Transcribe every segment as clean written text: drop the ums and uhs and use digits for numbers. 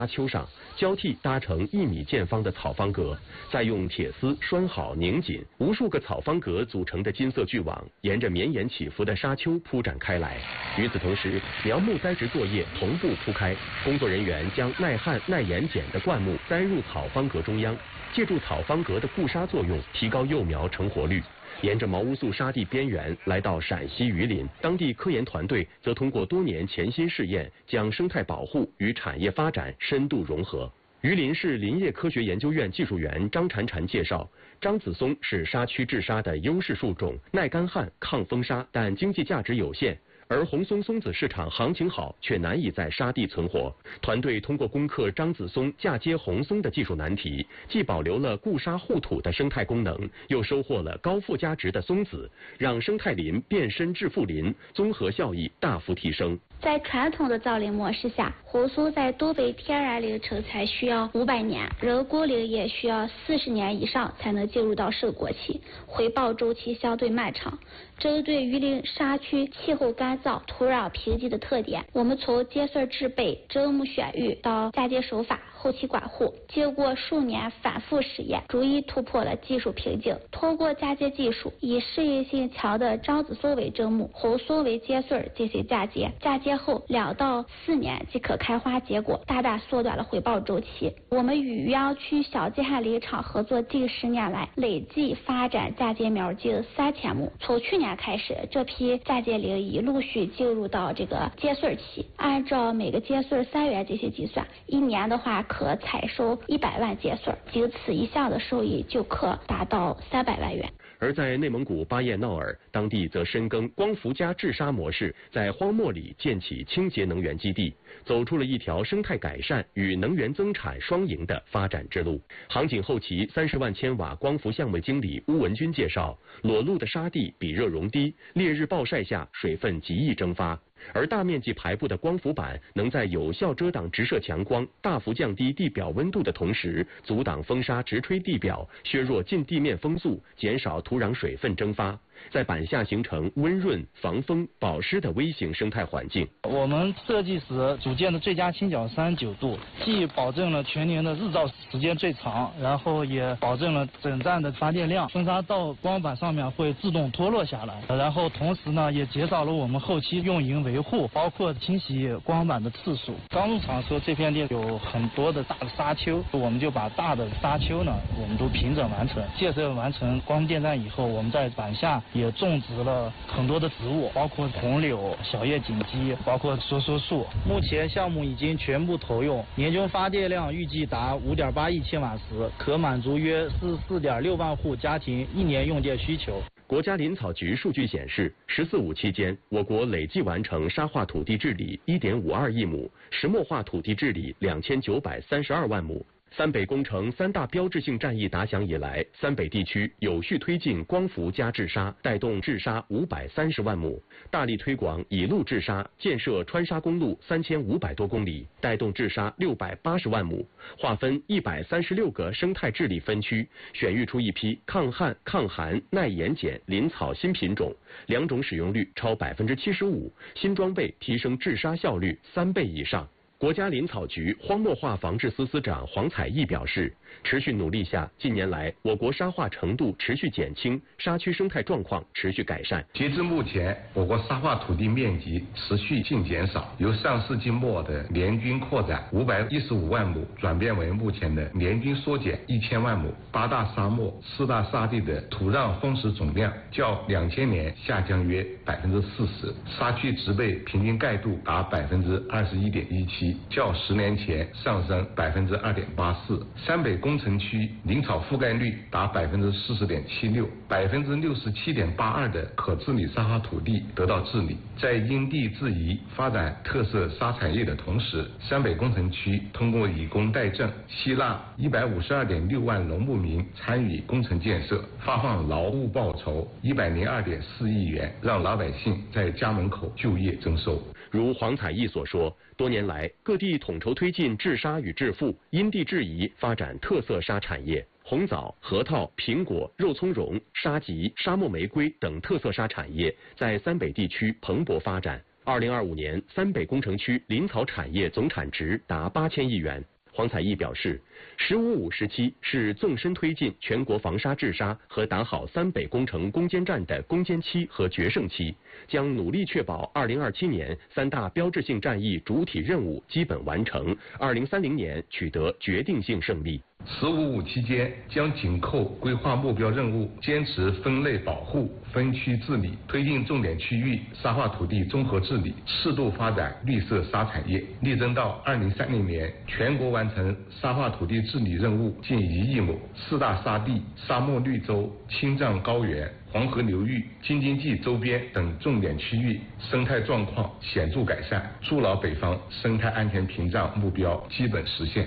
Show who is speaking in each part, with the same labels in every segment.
Speaker 1: 丘上交替搭成1米见方的草方格，再用铁丝拴好拧紧，无数个草方格组成的金色巨网沿着绵延起伏的沙丘铺展开来。与此同时，苗木栽植作业同步铺开，工作人员将耐旱耐盐碱的灌木栽入草方格中央，借助草方格的固沙作用，提高幼苗成活率。沿着毛乌素沙地边缘来到陕西榆林，当地科研团队则通过多年潜心试验，将生态保护与产业发展深度融合。榆林市林业科学研究院技术员张婵婵介绍，樟子松是沙区治沙的优势树种，耐干旱、抗风沙，但经济价值有限。而红松松子市场行情好，却难以在沙地存活。团队通过攻克樟子松嫁接红松的技术难题，既保留了固沙护土的生态功能，又收获了高附加值的松子，让生态林变身致富林，综合效益大幅提升。
Speaker 2: 在传统的造林模式下，红松在东北天然林成材需要500年，人工林也需要40年以上才能进入到收果期，回报周期相对漫长。针对榆林沙区气候干燥、土壤贫瘠的特点，我们从接穗制备、砧木选育到嫁接手法、后期管护，经过数年反复试验，逐一突破了技术瓶颈。通过嫁接技术，以适应性强的樟子松为砧木，红松为接穗进行嫁接，嫁接后2到4年即可开花结果，大大缩短了回报周期。我们与余姚区小季旱林场合作近10年来，累计发展嫁接苗近3000亩。从去年开始，这批嫁接林已陆续进入到这个接穗期，按照每个接穗3元进行计算，1年的话可采收100万接穗，仅此一项的收益就可达到300万元。
Speaker 1: 而在内蒙古巴彦淖尔，当地则深耕光伏加治沙模式，在荒漠里建起清洁能源基地，走出了一条生态改善与能源增产双赢的发展之路。杭锦后旗30万千瓦光伏项目经理邬文军介绍，裸露的沙地比热容低，烈日暴晒下水分极易蒸发。而大面积排布的光伏板能在有效遮挡直射强光、大幅降低地表温度的同时，阻挡风沙直吹地表，削弱近地面风速，减少土壤水分蒸发，在板下形成温润、防风、保湿的微型生态环境。
Speaker 3: 我们设计时组建的最佳倾角39度，既保证了全年的日照时间最长，然后也保证了整站的发电量，风沙到光板上面会自动脱落下来，然后同时呢也减少了我们后期用营维护，包括清洗光板的次数。刚入场时候这片地有很多的大的沙丘，我们就把大的沙丘呢我们都平整完成。建设完成光伏电站以后，我们在板下也种植了很多的植物，包括红柳、小叶锦鸡，包括梭梭树。目前项目已经全部投用，年均发电量预计达5.8亿千瓦时，可满足约44.6万户家庭1年用电需求。
Speaker 1: 国家林草局数据显示，“14·5”期间，我国累计完成沙化土地治理1.52亿亩，石墨化土地治理2932万亩。三北工程3大标志性战役打响以来，三北地区有序推进光伏加治沙，带动治沙530万亩；大力推广以路治沙，建设穿沙公路3500多公里，带动治沙680万亩。划分136个生态治理分区，选育出一批抗旱、抗寒、耐盐碱林草新品种，2种使用率超75%，新装备提升治沙效率3倍以上。国家林草局荒漠化防治司司长黄彩义表示，持续努力下，近年来我国沙化程度持续减轻，沙区生态状况持续改善。
Speaker 4: 截至目前，我国沙化土地面积持续性减少，由上世纪末的年均扩展515万亩，转变为目前的年均缩减1000万亩。8大沙漠、4大沙地的土壤丰实总量较2000年下降约40%，沙区植被平均盖度达21.17%。较10年前上升2.84%，三北工程区林草覆盖率达40.76%，67.82%的可治理沙化土地得到治理。在因地制宜发展特色沙产业的同时，三北工程区通过以工代赈，吸纳152.6万农牧民参与工程建设，发放劳务报酬102.4亿元，让老百姓在家门口就业增收。
Speaker 1: 如黄彩义所说，多年来各地统筹推进治沙与治富，因地制宜发展特色沙产业。红枣、核桃、苹果、肉苁蓉、沙棘、沙漠玫瑰等特色沙产业在三北地区蓬勃发展。 2025年，三北工程区林草产业总产值达8000亿元。黄采逸表示，“15-5”时期是纵深推进全国防沙治沙和打好三北工程攻坚战的攻坚期和决胜期，将努力确保2027年三大标志性战役主体任务基本完成，2030年取得决定性胜利。
Speaker 4: “15-5”期间将紧扣规划目标任务，坚持分类保护、分区治理，推进重点区域沙化土地综合治理，适度发展绿色沙产业，力争到2030年全国完成沙化土地治理任务近1亿亩，四大沙地、沙漠绿洲、青藏高原、黄河流域、京津冀周边等重点区域生态状况显著改善，筑牢北方生态安全屏障目标基本实现。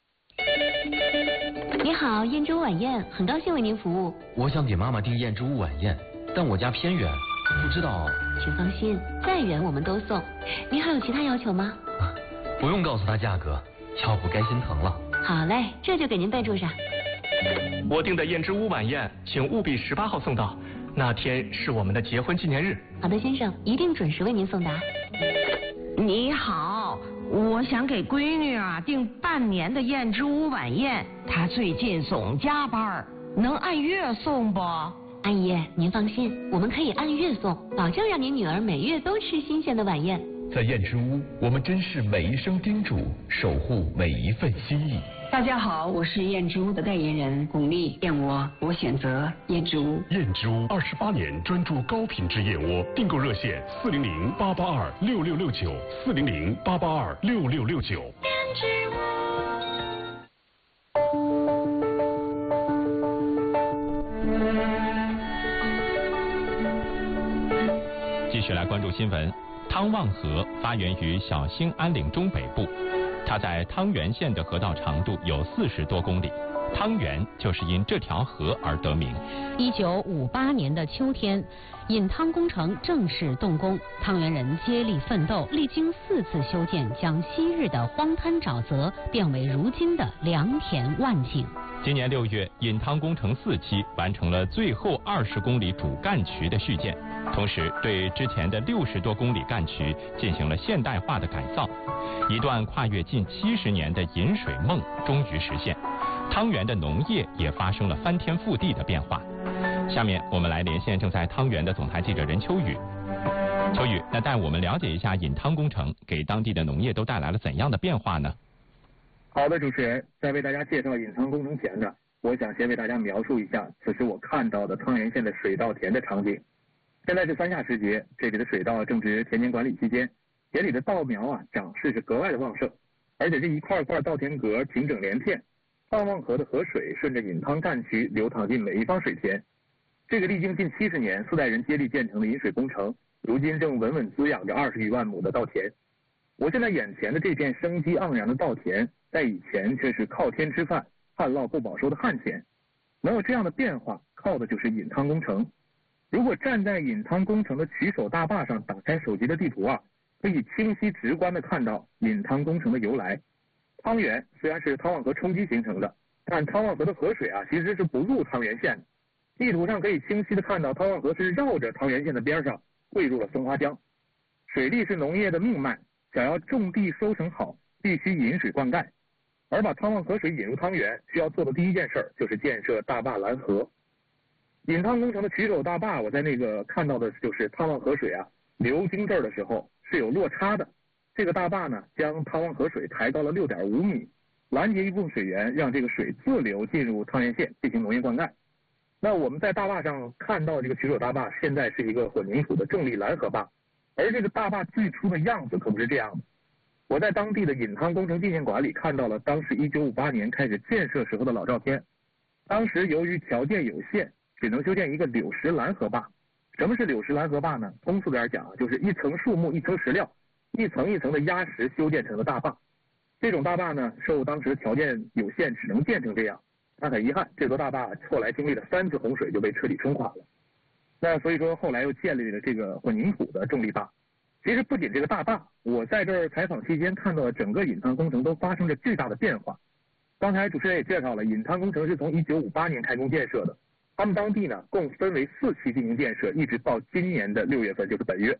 Speaker 5: 你好，燕之屋晚宴，很高兴为您服务。
Speaker 6: 我想给妈妈订燕之屋晚宴，但我家偏远，不知道。
Speaker 5: 请放心，再远我们都送。您还有其他要求吗？
Speaker 6: 不用告诉她价格，要不该心疼了。
Speaker 5: 好嘞，这就给您备注上。
Speaker 7: 我订的燕之屋晚宴，请务必18号送到，那天是我们的结婚纪念日。
Speaker 5: 好的，先生，一定准时为您送达。
Speaker 8: 你好，我想给闺女订半年的燕之屋晚宴，她最近总加班，能按月送不？
Speaker 5: 阿姨，您放心，我们可以按月送，保证让您女儿每月都吃新鲜的晚宴。
Speaker 9: 在燕之屋，我们珍视每一声叮嘱，守护每一份心意。
Speaker 10: 大家好，我是燕之屋的代言人巩俐，燕窝我选择燕之屋。
Speaker 9: 燕之屋28年专注高品质燕窝，订购热线400-882-6669，400-882-6669。燕之屋。
Speaker 11: 继续来关注新闻。汤旺河发源于小兴安岭中北部，它在汤原县的河道长度有40多公里，汤原就是因这条河而得名。
Speaker 12: 1958年的秋天，引汤工程正式动工，汤原人接力奋斗，历经4次修建，将昔日的荒滩沼泽变为如今的良田万景。
Speaker 11: 今年6月，引汤工程4期完成了最后20公里主干渠的续建，同时对之前的60多公里干渠进行了现代化的改造，一段跨越近70年的引水梦终于实现，汤原的农业也发生了翻天覆地的变化。下面我们来连线正在汤原的总台记者任秋雨。秋雨，那带我们了解一下引汤工程给当地的农业都带来了怎样的变化呢？
Speaker 13: 好的，主持人，在为大家介绍引汤工程前呢，我想先为大家描述一下此时我看到的汤原县的水稻田的场景。现在是3夏时节，这里的水稻正值田间管理期间，田里的稻苗长势是格外的旺盛，而且这一块块稻田格平整连片，汤旺河的河水顺着引汤干渠流淌进每一方水田。这个历经近70年4代人接力建成的引水工程，如今正稳稳滋养着20余万亩的稻田。我现在眼前的这片生机盎然的稻田，在以前却是靠天吃饭、旱涝不保收的旱田。能有这样的变化，靠的就是引汤工程。如果站在引汤工程的曲手大坝上，打开手机的地图可以清晰直观地看到引汤工程的由来。汤原虽然是汤旺河冲积形成的，但汤旺河的河水其实是不入汤原县的。地图上可以清晰地看到汤旺河是绕着汤原县的边上汇入了松花江。水利是农业的命脉，想要种地收成好，必须引水灌溉。而把汤旺河水引入汤原，需要做的第一件事就是建设大坝拦河。引汤工程的曲手大坝，我在看到的就是汤旺河水流经这儿的时候是有落差的。这个大坝呢，将汤旺河水抬高了6.5米，拦截一部分水源，让这个水自流进入汤原县进行农业灌溉。那我们在大坝上看到这个曲手大坝，现在是一个混凝土的重力拦河坝，而这个大坝最初的样子可不是这样的。我在当地的引汤工程纪念馆里看到了当时1958年开始建设时候的老照片。当时由于条件有限，只能修建一个柳石拦河坝。什么是柳石拦河坝呢？通俗点讲就是一层树木一层石料，一层一层的压实修建成的大坝。这种大坝呢，受当时条件有限，只能建成这样。但很遗憾，这座大坝后来经历了3次洪水就被彻底冲垮了。那所以说后来又建立了这个混凝土的重力坝。其实不仅这个大坝，我在这儿采访期间看到了整个引汤工程都发生着巨大的变化。刚才主持人也介绍了，引汤工程是从1958年开工建设的，他们当地呢共分为4期进行建设，一直到今年的6月份，就是本月。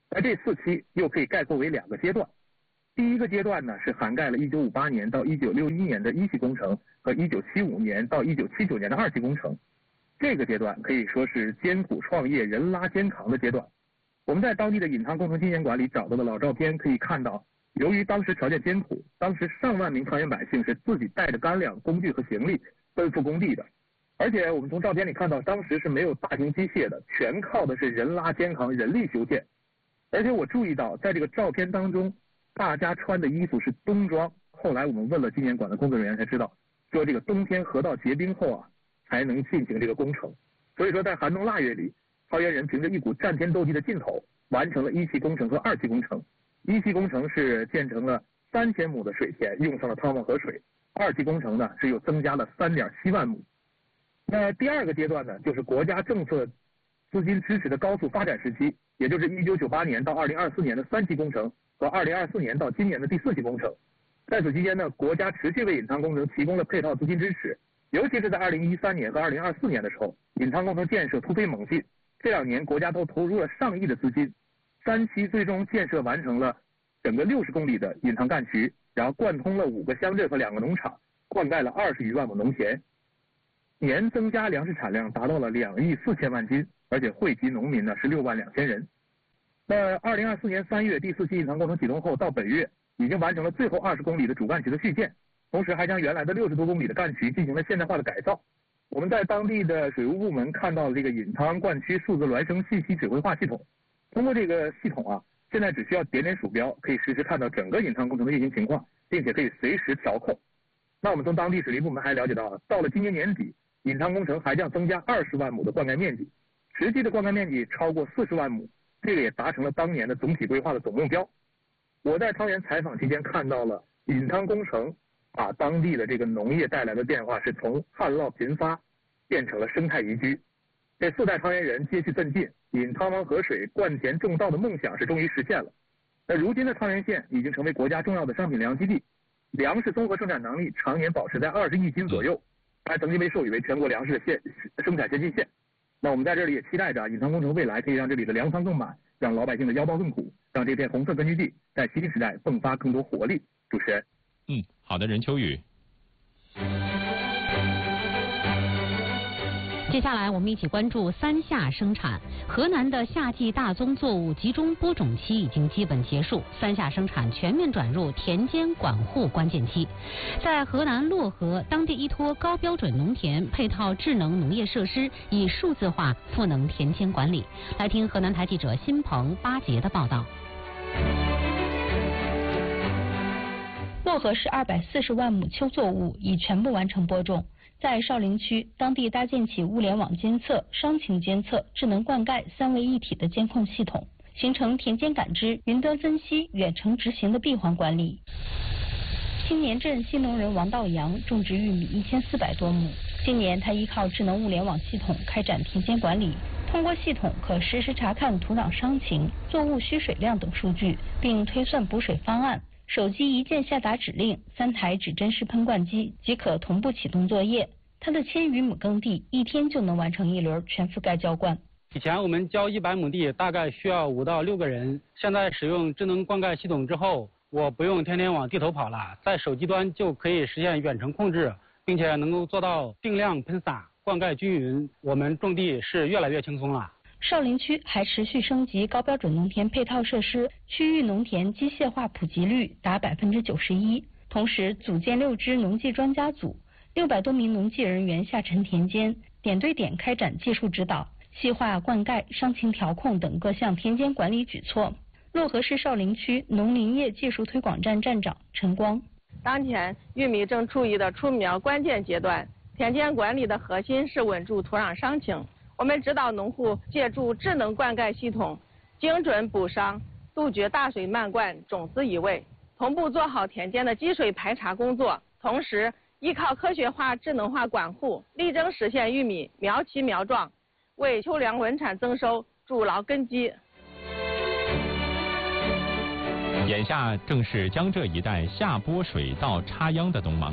Speaker 13: 那这4期又可以概括为2个阶段。第一个阶段呢，是涵盖了1958年到1961年的1期工程和1975年到1979年的2期工程。这个阶段可以说是艰苦创业、人拉肩扛的阶段。我们在当地的引汤工程纪念馆里找到的老照片可以看到，由于当时条件艰苦，当时上万名汤原百姓是自己带着干粮、工具和行李奔赴工地的。而且我们从照片里看到，当时是没有大型机械的，全靠的是人拉肩扛、人力修建。而且我注意到，在这个照片当中，大家穿的衣服是冬装。后来我们问了纪念馆的工作人员才知道，说这个冬天河道结冰后啊，才能进行这个工程。所以说在寒冬腊月里，汤原人凭着一股战天斗地的劲头，完成了1期工程和2期工程。1期工程是建成了3000亩的水田，用上了汤王河水；2期工程呢是又增加了3.7万亩。那第2个阶段呢，就是国家政策资金支持的高速发展时期，也就是1998年到2024年的3期工程和2024年到今年的第4期工程。在此期间呢，国家持续为引汤工程提供了配套资金支持，尤其是在2013年和2024年的时候，引汤工程建设突飞猛进，这2年国家都投入了上亿的资金，3期最终建设完成了整个60公里的引汤干渠，然后贯通了5个乡镇和2个农场，灌溉了20余万亩农田，年增加粮食产量达到了2亿4千万斤，而且惠及农民呢是6万2千人。那2024年3月第4期引汤工程启动后，到本月已经完成了最后20公里的主干渠的续建，同时还将原来的60多公里的干渠进行了现代化的改造。我们在当地的水务部门看到了这个引汤灌区数字孪生信息指挥化系统，通过这个系统啊，现在只需要点点鼠标，可以实时看到整个引汤工程的运行情况，并且可以随时调控。那我们从当地水利部门还了解到，到了今年年底，引汤工程还将增加20万亩的灌溉面积，实际的灌溉面积超过40万亩，这个也达成了当年的总体规划的总目标。我在汤原采访期间看到了引汤工程把当地的这个农业带来的变化是从旱涝频发变成了生态宜居。这4代汤原人接续奋进，引汤王河水灌田种稻的梦想是终于实现了。那如今的汤原县已经成为国家重要的商品粮基地，粮食综合生产能力常年保持在20亿斤左右，还曾经被授予为全国粮食生产先进县。那我们在这里也期待着引汤工程未来可以让这里的粮仓更满，让老百姓的腰包更鼓，让这片红色根据地在新时代迸发更多活力。主持人。
Speaker 11: 好的，任秋雨。
Speaker 12: 接下来我们一起关注3夏生产。河南的夏季大宗作物集中播种期已经基本结束，3夏生产全面转入田间管护关键期。在河南漯河，当地依托高标准农田配套智能农业设施，以数字化赋能田间管理。来听河南台记者辛鹏、巴杰的报道。
Speaker 14: 漯河市240万亩秋作物已全部完成播种。在少陵区，当地搭建起物联网监测、伤情监测、智能灌溉3位一体的监控系统，形成田间感知、云端分析、远程执行的闭环管理。青年镇新农人王道阳种植玉米1400多亩，今年他依靠智能物联网系统开展田间管理，通过系统可实时查看土壤伤情、作物需水量等数据，并推算补水方案。手机一键下达指令，3台指针式喷灌机即可同步启动作业。他的1000余亩耕地1天就能完成1轮全覆盖浇灌。
Speaker 15: 以前我们浇100亩地大概需要5到6个人，现在使用智能灌溉系统之后，我不用天天往地头跑了，在手机端就可以实现远程控制，并且能够做到定量喷洒、灌溉均匀，我们种地是越来越轻松了。
Speaker 14: 少陵区还持续升级高标准农田配套设施，区域农田机械化普及率达91%，同时组建6支农技专家组，600多名农技人员下沉田间，点对点开展技术指导，细化灌溉、伤情调控等各项田间管理举措。漯河市少陵区农林业技术推广站站长陈光：
Speaker 16: 当前玉米正处于的出苗关键阶段，田间管理的核心是稳住土壤伤情。我们指导农户借助智能灌溉系统，精准补伤，杜绝大水漫灌、种子移位，同步做好田间的积水排查工作，同时依靠科学化、智能化管护，力争实现玉米苗齐苗壮，为秋粮稳产增收筑牢根基。
Speaker 11: 眼下正是江浙一带下播水稻插秧的农忙